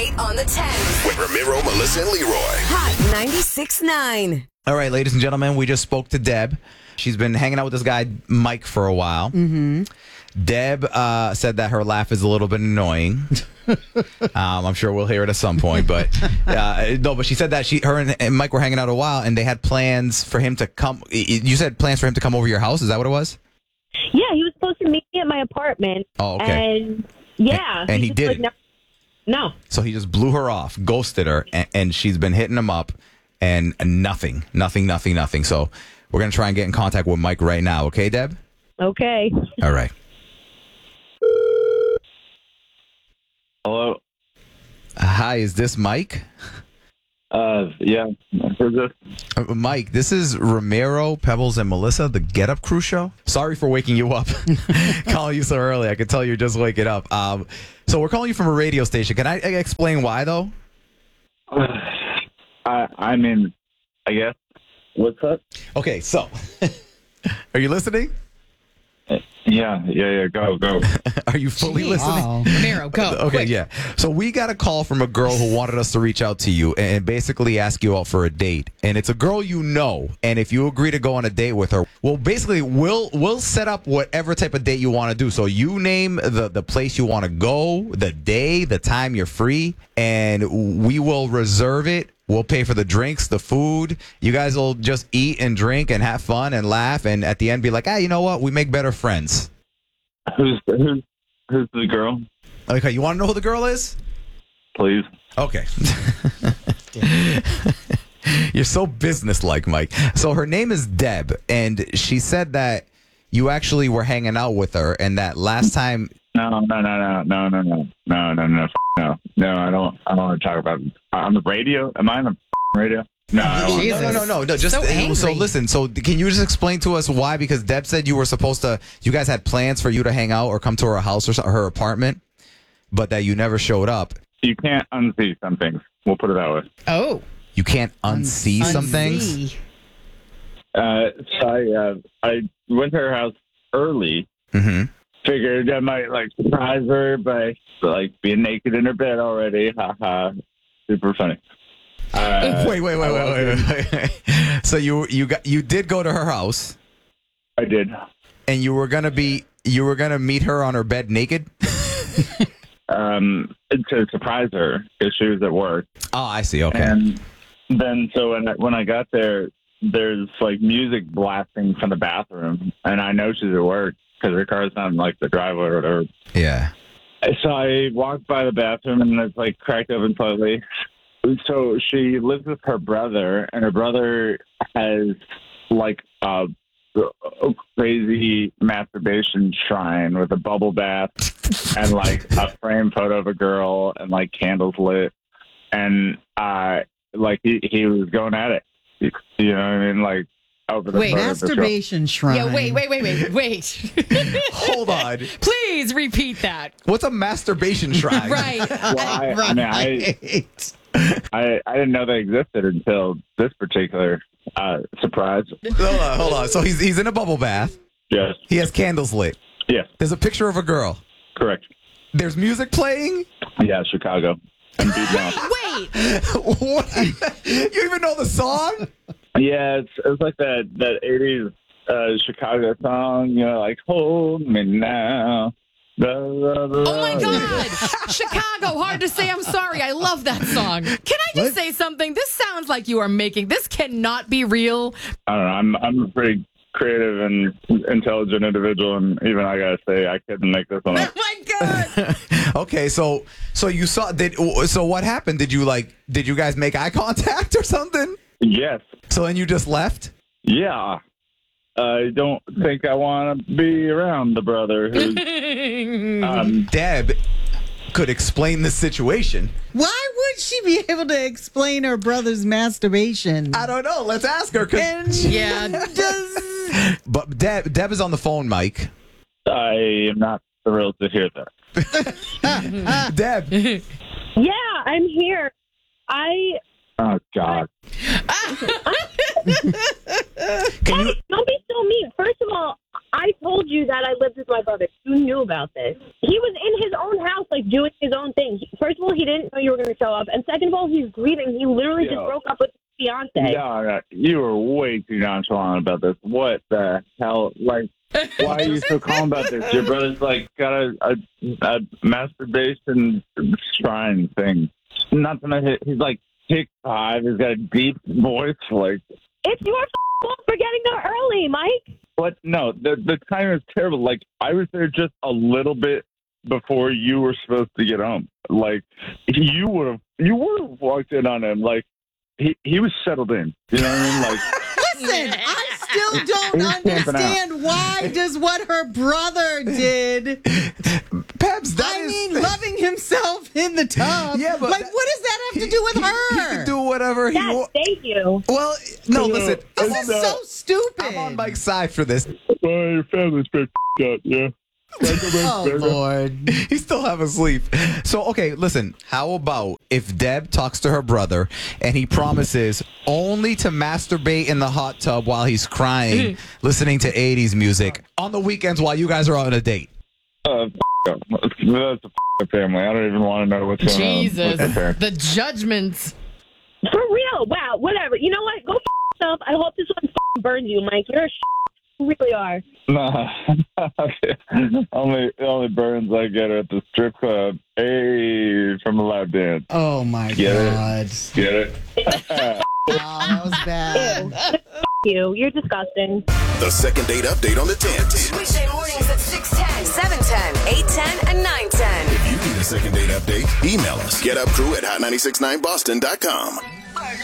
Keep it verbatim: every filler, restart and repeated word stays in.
On the ten with Ramiro, Melissa, and Leroy. Hot ninety-six point nine. All right, ladies and gentlemen, we just spoke to Deb. She's been hanging out with this guy, Mike, for a while. Mm-hmm. Deb uh, said that her laugh is a little bit annoying. um, I'm sure we'll hear it at some point, but uh, no. But she said that she, her, and, and Mike were hanging out a while, and they had plans for him to come. You said plans for him to come over your house. Is that what it was? Yeah, he was supposed to meet me at my apartment. Oh, okay. And yeah, and, and he, just did. like, it. no, no. So he just blew her off, ghosted her, and, and she's been hitting him up, and nothing, nothing, nothing, nothing. So we're gonna try and get in contact with Mike right now. Okay, Deb? Okay. All right. Hello. Hi, is this Mike? Uh, yeah. Who's this? Uh, Mike, this is Ramiro, Pebbles, and Melissa, the Get Up Crew show. Sorry for waking you up. Calling you so early. I could tell you're just waking up. Um, so we're calling you from a radio station. Can I, I explain why, though? Uh, I I mean, I guess. What's up? Okay, so are you listening? Yeah, yeah, yeah. Go, go. Are you fully listening? Wow. Ramiro, go. Okay, quick. yeah. So we got a call from a girl who wanted us to reach out to you and basically ask you out for a date. And it's a girl you know. And if you agree to go on a date with her, well, basically, we'll we'll set up whatever type of date you want to do. So you name the, the place you want to go, the day, the time you're free, and we will reserve it. We'll pay for the drinks, the food. You guys will just eat and drink and have fun and laugh. And at the end, be like, ah, you know what? We make better friends. Who's who's who's the girl? Okay, you want to know who the girl is? Please. Okay. You're so businesslike, Mike. So her name is Deb, and she said that you actually were hanging out with her, and that last time. No, no, no, no, no, no, no, no, no, no, no, no. I don't. I don't want to talk about it. On the radio. Am I on the radio? No, I don't want No, no, no, no, no. Just So angry. so listen. So can you just explain to us why? Because Deb said you were supposed to. You guys had plans for you to hang out or come to her house or so- her apartment, but that you never showed up. You can't unsee some things. We'll put it that way. Oh. You can't unsee some things. Unsee. Uh, so I uh, I went to her house early. Mm-hmm. Figured I might like surprise her by like being naked in her bed already. Ha ha. Super funny. Uh, Wait, wait, wait, wait, wait, wait, wait. So you you got you did go to her house, I did. and you were gonna be you were gonna meet her on her bed naked. Um, to surprise her because she was at work. Oh, I see. Okay. And then so when I, when I got there, there's like music blasting from the bathroom, and I know she's at work because her car's not in like the driveway or whatever. Yeah. So I walked by the bathroom and it's like cracked open slightly. So she lives with her brother, and her brother has like a, a crazy masturbation shrine with a bubble bath and like a framed photo of a girl and like candles lit, and uh, like he he was going at it. You know what I mean? Like over the Wait, photo of this girl. Masturbation shrine. Yeah, wait, wait, wait, wait, wait. Hold on. Please repeat that. What's a masturbation shrine? Right. Well, I, I mean, I, I I didn't know they existed until this particular uh, surprise. Hold on, hold on. So he's he's in a bubble bath. Yes, He has candles lit. yes, There's a picture of a girl. correct. There's music playing. Yeah, Chicago. And beat down. Wait. What? You even know the song? Yeah, it's it's like that that eighties uh, Chicago song. You know, like "Hold Me Now." Oh my God. Chicago. Hard to say. I'm sorry. I love that song. Can I just What? say something? This sounds like you are making, this cannot be real. I don't know. I'm I'm a pretty creative and intelligent individual, and even I gotta say I couldn't make this one Oh up. my God. Okay, so so you saw did so what happened? Did you like did you guys make eye contact or something? Yes. So then you just left? Yeah. I don't think I want to be around the brother who's um, Deb could explain the situation. Why would she be able to explain her brother's masturbation? I don't know. Let's ask her. 'Cause- And Yeah. does But Deb Deb is on the phone, Mike. I am not thrilled to hear that. Deb. Yeah, I'm here. I Oh God. Can you don't be so mean. First of all, I I told you that I lived with my brother. You knew about this. He was in his own house, like, doing his own thing. He- First of all, he didn't know you were going to show up. And second of all, he's grieving. He literally Yo. just broke up with his fiance. No, no, you were way too nonchalant about this. What the hell? Like, why are you so calm about this? Your brother's, like, got a, a, a masturbation shrine thing. Not to mention, he's, like, six five. He's got a deep voice, like... It's your fault for getting there early, Mike. What? No, the the time is terrible. Like, I was there just a little bit before you were supposed to get home. Like, you would have you would have walked in on him. Like, he he was settled in. You know what I mean? Like, Listen, I still don't He's camping out. understand why does what her brother did. Peps, that I is- mean, loving himself in the tub. Yeah, but like, that- what does that have to do with He her? can do whatever he Yes, wants. thank you. Well, no, listen. I'm This on, is so stupid. I'm on Mike's side for this. well, your family's been up, yeah. Oh, Lord. He still have asleep. So, okay, listen. How about if Deb talks to her brother and he promises only to masturbate in the hot tub while he's crying, listening to eighties music on the weekends while you guys are on a date? Uh, f- that's a f- family. I don't even want to know what's going Jesus. on with their parents. The judgments. For real. Wow. Whatever. You know what? Go f- yourself. I hope this one f- burns you, Mike. You're a sh- You really are. Nah, only only burns I get at the strip club. Hey, from a live dance. Oh, my Get it? God. Get it? Oh, that was bad. Ew. F- you. You're disgusting. The second date update on the tens. Weekday mornings at six ten, seven ten, eight ten, and nine ten. If you need a second date update, email us. Get up crew at hot nine six nine boston dot com.